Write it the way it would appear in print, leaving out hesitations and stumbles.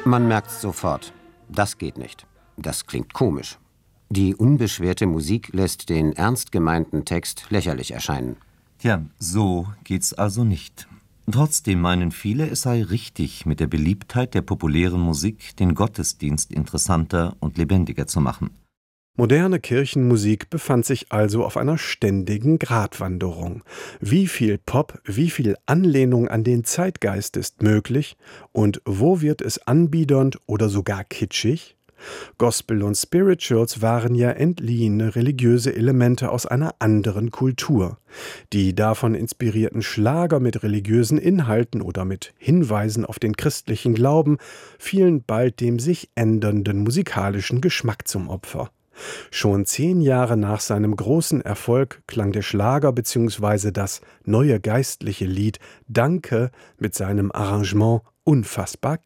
Man merkt's sofort. Das geht nicht. Das klingt komisch. Die unbeschwerte Musik lässt den ernst gemeinten Text lächerlich erscheinen. Tja, so geht's also nicht. Trotzdem meinen viele, es sei richtig, mit der Beliebtheit der populären Musik den Gottesdienst interessanter und lebendiger zu machen. Moderne Kirchenmusik befand sich also auf einer ständigen Gratwanderung. Wie viel Pop, wie viel Anlehnung an den Zeitgeist ist möglich und wo wird es anbiedernd oder sogar kitschig? Gospel und Spirituals waren ja entliehene religiöse Elemente aus einer anderen Kultur. Die davon inspirierten Schlager mit religiösen Inhalten oder mit Hinweisen auf den christlichen Glauben fielen bald dem sich ändernden musikalischen Geschmack zum Opfer. Schon 10 Jahre nach seinem großen Erfolg klang der Schlager bzw. das neue geistliche Lied Danke mit seinem Arrangement unfassbar